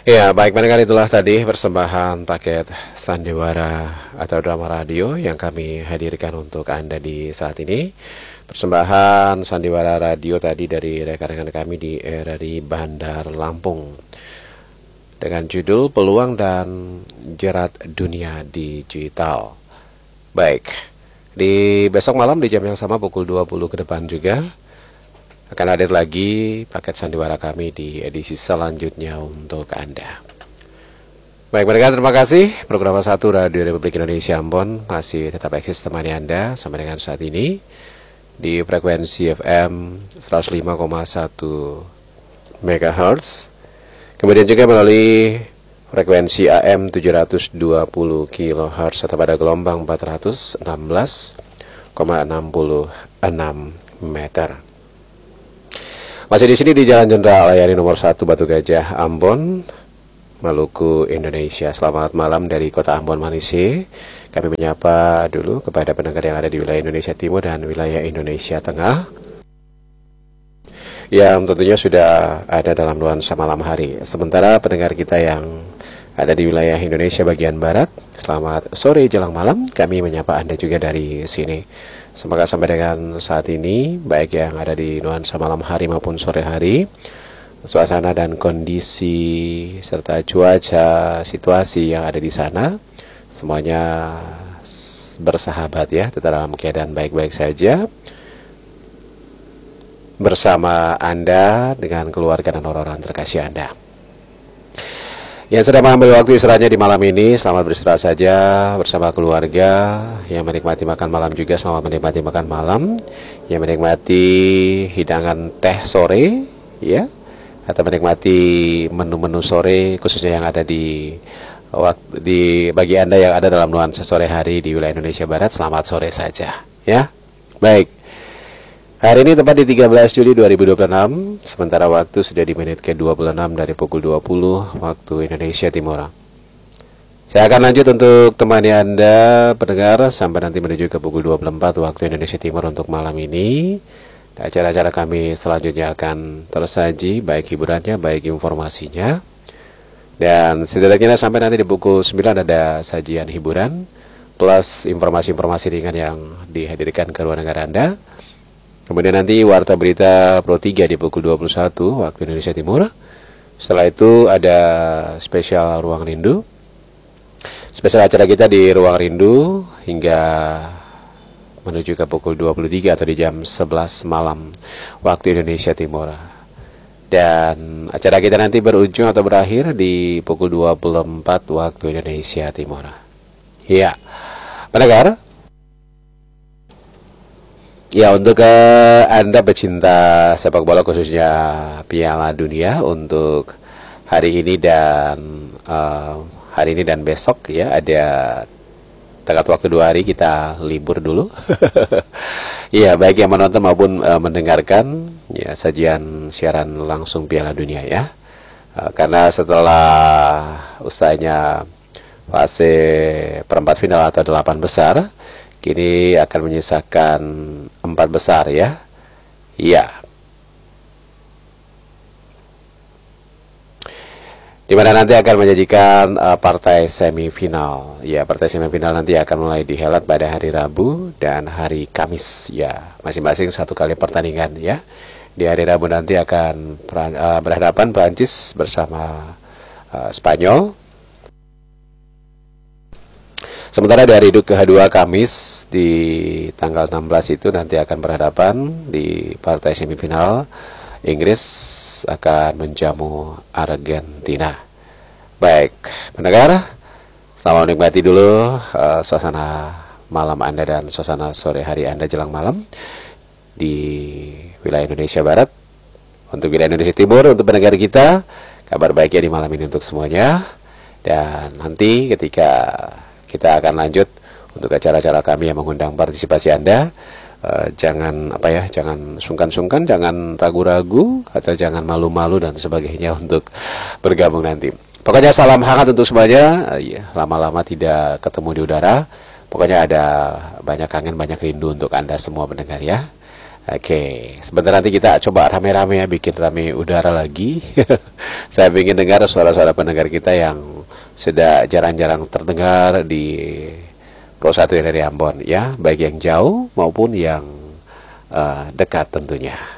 Ya, baik mendengar itulah tadi persembahan paket Sandiwara atau drama radio yang kami hadirkan untuk Anda di saat ini. Persembahan Sandiwara radio tadi dari rekan-rekan kami di RRI Bandar Lampung dengan judul Peluang dan Jerat Dunia Digital. Baik, di besok malam di jam yang sama pukul 20 ke depan juga akan hadir lagi paket sandiwara kami di edisi selanjutnya untuk Anda. Baik, mereka terima kasih. Program 1 Radio Republik Indonesia Ambon masih tetap eksis temani Anda sampai dengan saat ini di frekuensi FM 105,1 MHz. Kemudian juga melalui frekuensi AM 720 kHz atau pada gelombang 416,66 meter. Masih di sini di Jalan Jenderal Layani nomor 1 Batu Gajah, Ambon, Maluku, Indonesia. Selamat malam dari Kota Ambon, Manise. Kami menyapa dulu kepada pendengar yang ada di wilayah Indonesia Timur dan wilayah Indonesia Tengah, yang tentunya sudah ada dalam nuansa malam hari. Sementara pendengar kita yang ada di wilayah Indonesia bagian Barat, selamat sore jelang malam. Kami menyapa Anda juga dari sini. Semoga sampai dengan saat ini, baik yang ada di nuansa malam hari maupun sore hari, suasana dan kondisi serta cuaca situasi yang ada di sana semuanya bersahabat ya, tetap dalam keadaan baik-baik saja bersama Anda dengan keluarga dan orang-orang terkasih Anda. Yang sedang mengambil waktu istirahatnya di malam ini, selamat beristirahat saja bersama keluarga. Yang menikmati makan malam juga, selamat menikmati makan malam. Yang menikmati hidangan teh sore, ya, atau menikmati menu-menu sore, khususnya yang ada di bagi Anda yang ada dalam nuansa sore hari di wilayah Indonesia Barat, selamat sore saja, ya. Baik. Hari ini tepat di 13 Juli 2026, sementara waktu sudah di menit ke-26 dari pukul 20 waktu Indonesia Timur. Saya akan lanjut untuk temani Anda pendengar sampai nanti menuju ke pukul 24 waktu Indonesia Timur untuk malam ini. Acara-acara kami selanjutnya akan tersaji, baik hiburannya, baik informasinya. Dan setidaknya sampai nanti di pukul 9 ada sajian hiburan plus informasi-informasi ringan yang dihadirkan ke luar negara Anda. Kemudian nanti Warta Berita Pro 3 di pukul 21 waktu Indonesia Timur. Setelah itu ada spesial Ruang Rindu. Spesial acara kita di Ruang Rindu hingga menuju ke pukul 23 atau di jam 11 malam waktu Indonesia Timur. Dan acara kita nanti berujung atau berakhir di pukul 24 waktu Indonesia Timur. Ya, pendengar. Ya, untuk Anda pecinta sepak bola khususnya Piala Dunia untuk hari ini dan besok ya, ada tenggat waktu 2 hari kita libur dulu. Iya, baik yang menonton maupun mendengarkan ya sajian siaran langsung Piala Dunia ya. Karena setelah usahanya fase perempat final atau 8 besar, kini akan menyisakan 4 besar ya. Iya. Di mana nanti akan menyajikan partai semifinal. Ya, partai semifinal nanti akan mulai dihelat pada hari Rabu dan hari Kamis ya. Masing-masing 1 kali pertandingan ya. Di hari Rabu nanti akan berhadapan Prancis bersama Spanyol. Sementara dari kedua Kamis di tanggal 16 itu nanti akan berhadapan di partai semifinal. Inggris akan menjamu Argentina. Baik, pendengar, selamat menikmati dulu suasana malam Anda dan suasana sore hari Anda jelang malam di wilayah Indonesia Barat. Untuk wilayah Indonesia Timur, untuk pendengar kita, kabar baiknya di malam ini untuk semuanya. Dan nanti ketika kita akan lanjut untuk acara-acara kami yang mengundang partisipasi Anda. Jangan sungkan-sungkan, jangan ragu-ragu atau jangan malu-malu dan sebagainya untuk bergabung nanti. Pokoknya salam hangat untuk semuanya. Lama-lama tidak ketemu di udara. Pokoknya ada banyak kangen, banyak rindu untuk Anda semua pendengar ya. Oke, sebentar nanti kita coba rame-rame ya, bikin rame udara lagi. Saya ingin dengar suara-suara pendengar kita yang sudah jarang-jarang terdengar di Pro 1 dari Ambon, ya, baik yang jauh maupun yang dekat tentunya.